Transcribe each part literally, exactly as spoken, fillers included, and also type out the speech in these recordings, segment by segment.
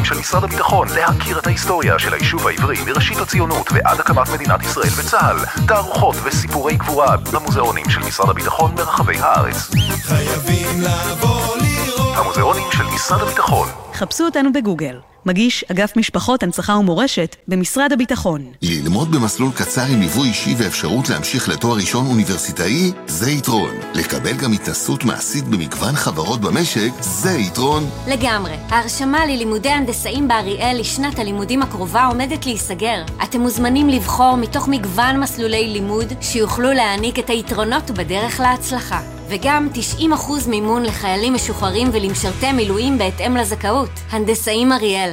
של משרד הביטחון להכיר את ההיסטוריה של היישוב העברי מראשית הציונות ועד הקמת מדינת ישראל וצה"ל. תערוכות וסיפורי גבורה במוזיאונים של משרד הביטחון ברחבי הארץ. חייבים לבוא לראות. המוזיאונים של משרד הביטחון. חפשו אותנו בגוגל. מגיש אגף משפחות, הנצחה ומורשת במשרד הביטחון. ללמוד במסלול קצר עם ליווי אישי ואפשרות להמשיך לתואר ראשון אוניברסיטאי, זה יתרון. לקבל גם התנסות מעשית במגוון חברות במשק, זה יתרון. לגמרי. ההרשמה ללימודי הנדסאים באריאל לשנת הלימודים הקרובה עומדת להיסגר. אתם מוזמנים לבחור מתוך מגוון מסלולי לימוד שיוכלו להעניק את היתרונות בדרך להצלחה. וגם תשעים אחוז מימון לחיילים משוחררים ולמשרתי מילואים בהתאם לזכאות. הנדסאים אריאל.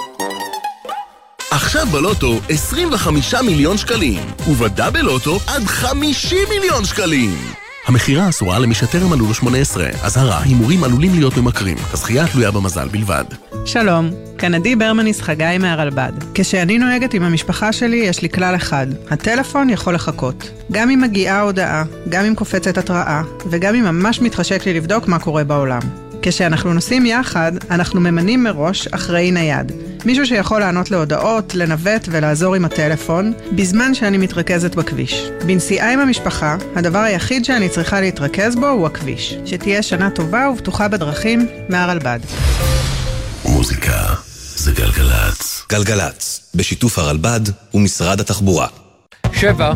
עכשיו בלוטו עשרים וחמישה מיליון שקלים, ובדאבל לוטו עד חמישים מיליון שקלים. המחירה אסורה למי שטרם מלאו לו שמונה עשרה. אזהרה, הימורים עלולים להיות ממכרים. הזכייה תלויה במזל בלבד. שלום, כאן עדי ברמניס חגי מהרלב"ד. כשאני נוהגת עם המשפחה שלי יש לי כלל אחד. הטלפון יכול לחכות. גם אם מגיעה הודעה, גם אם קופצת התראה, וגם אם ממש מתחשק לי לבדוק מה קורה בעולם. כשאנחנו נוסעים יחד, אנחנו ממנים מראש אחראי נייד. מישהו שיכול לענות להודעות, לנווט ולעזור עם הטלפון, בזמן שאני מתרכזת בכביש. בנסיעה עם המשפחה, הדבר היחיד שאני צריכה להתרכז בו הוא הכביש. שתהיה שנה טובה ובטוחה בדרכים, מהרלב"ד. מוזיקה זה גלגלץ. גלגלץ, בשיתוף הרלב"ד ומשרד התחבורה. שבע.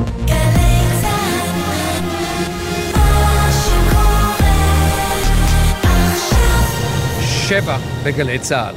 שבע בגלי צה"ל.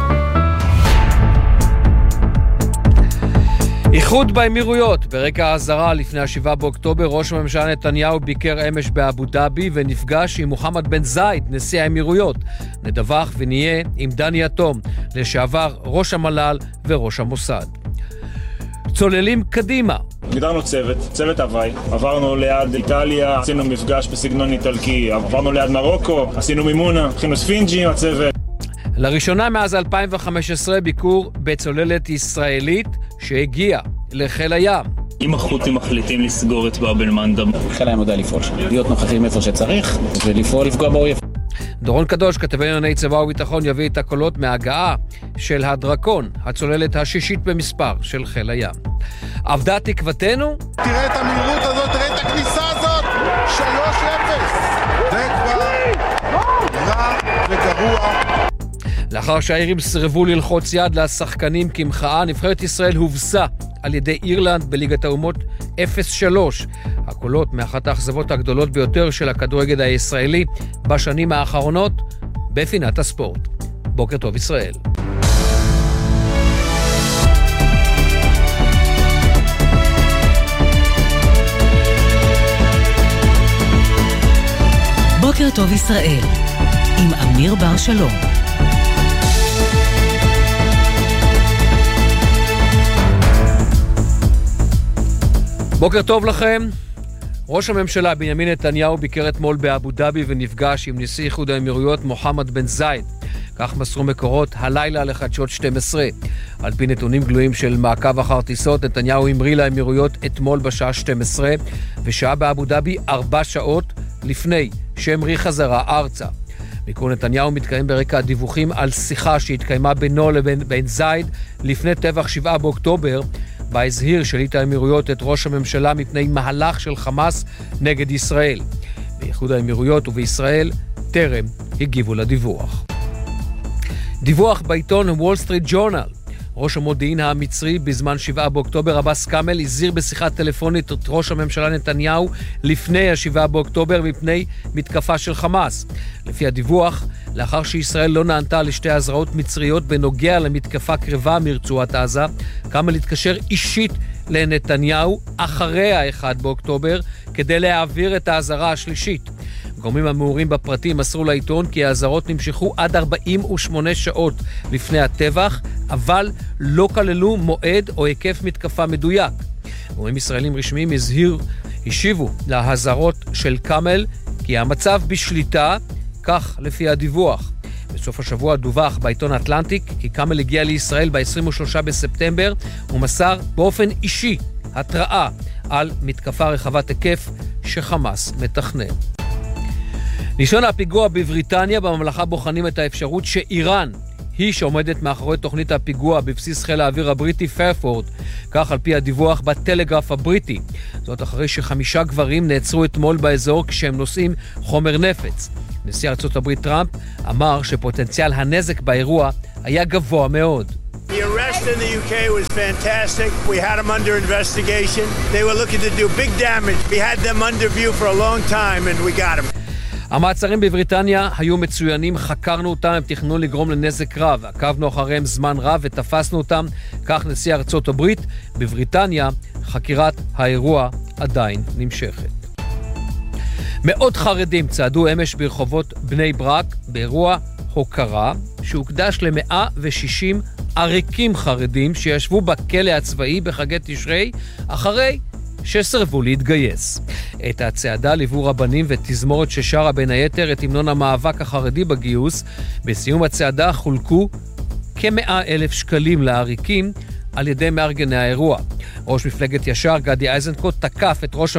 איחוד באמירויות. ברקע ההזרה לפני השבעה באוקטובר, ראש הממשלה נתניהו ביקר אמש באבו דאבי ונפגש עם מוחמד בן זייד, נשיא האמירויות. נדווח ונהיה עם דני אטום, לשעבר ראש המל"ל וראש המוסד. צוללים קדימה. הגדרנו צוות, צוות הוואי, עברנו ליד איטליה, עשינו מפגש בסגנון איטלקי, עברנו ליד מרוקו, עשינו מימונה, הכינו ספינג'י עם הצוות. לראשונה מאז אלפיים וחמש עשרה ביקור בצוללת ישראלית שהגיעה לחיל הים. אם החות'ים מחליטים לסגור את באב אל-מנדב, חיל הים יודע לפעול שם, להיות נוכחים איפה שצריך ולפעול לפגוע באויב. דורון קדוש, כתבי ענייני צבא וביטחון, יביא את הקולות מההגעה של הדרקון, הצוללת השישית במספר של חיל הים. עבדה תקוותנו? תראה את המהירות הזאת, תראה את הכניסה הזאת, שלוש אפס. זה כבר רע וגרוע. לאחר שהאירים סרבו ללחוץ יד לשחקנים כמחאה, נבחרת ישראל הובסה על ידי אירלנד בליגת האומות אפס שלוש. הקולות מאחת האכזבות הגדולות ביותר של הכדורגל הישראלי בשנים האחרונות בפינת הספורט. בוקר טוב ישראל. בוקר טוב ישראל עם אמיר בר שלום. בוקר טוב לכם. ראש הממשלה בנימין נתניהו ביקר אתמול באבו דאבי ונפגש עם נשיא איחוד האמירויות מוחמד בן זייד. כך מסרו מקורות הלילה לחדשות שתים עשרה. על פי נתונים גלויים של מעקב אחר טיסות, נתניהו המריא לאמירויות אתמול בשעה שתים עשרה, ושעה באבו דאבי ארבע שעות לפני שהמריא חזרה ארצה. ביקור נתניהו מתקיים ברקע הדיווחים על שיחה שהתקיימה בינו לבין בן זייד לפני טבח שבעה באוקטובר, בה הזהיר שליט האמירויות את ראש הממשלה מפני מהלך של חמאס נגד ישראל. באיחוד האמירויות ובישראל טרם הגיבו לדיווח. דיווח בעיתון וול סטריט ג'ורנל. ראש המודיעין המצרי בזמן שבעה באוקטובר, עבאס כאמל, הזהיר בשיחת טלפונית את ראש הממשלה נתניהו לפני השבעה באוקטובר מפני מתקפה של חמאס. לפי הדיווח, לאחר שישראל לא נענתה לשתי הזרעות מצריות בנוגע למתקפה קרבה מרצועת עזה, כאמל התקשר אישית לנתניהו אחרי ה-אחד באוקטובר כדי להעביר את ההזרה השלישית. גורמים המעורים בפרטים מסרו לעיתון כי ההזרות נמשכו עד ארבעים ושמונה שעות לפני הטבח, אבל לא כללו מועד או היקף מתקפה מדויק. גורמים ישראלים רשמיים הזהירו, השיבו להזרות של כאמל כי המצב בשליטה, כך לפי הדיווח. בסוף השבוע דווח בעיתון אטלנטיק כי כאמל הגיע לישראל ב-עשרים ושלושה בספטמבר ומסר באופן אישי התראה על מתקפה רחבת היקף שחמאס מתכנן. ניסיון הפיגוע בבריטניה, בממלכה בוחנים את האפשרות שאיראן היא שעומדת מאחורי תוכנית הפיגוע בבסיס חיל האוויר הבריטי פרפורד, כך על פי הדיווח בטלגרף הבריטי. זאת אחרי שחמישה גברים נעצרו אתמול באזור כשהם נושאים חומר נפץ. נשיא ארצות הברית טראמפ אמר שפוטנציאל הנזק באירוע היה גבוה מאוד. The arrest in the U K was fantastic. We had them under investigation. They were looking to do big damage. We had them under view for a long time and we got them. המעצרים בבריטניה היו מצוינים, חקרנו אותם, הם תכננו לגרום לנזק רב, עקבנו אחריהם זמן רב ותפסנו אותם, כך נשיא ארצות הברית. בבריטניה חקירת האירוע עדיין נמשכת. מאות חרדים צעדו אמש ברחובות בני ברק באירוע הוקרה שהוקדש ל-מאה ושישים עריקים חרדים שישבו בכלא הצבאי בחגי תשרי אחרי שסרבו להתגייס. את הצעדה ליוו רבנים ותזמורת ששרה בין היתר את המנון המאבק החרדי בגיוס. בסיום הצעדה חולקו כ-מאה אלף שקלים לעריקים על ידי מארגני האירוע. ראש מפלגת ישר גדי איזנקוט תקף את ראש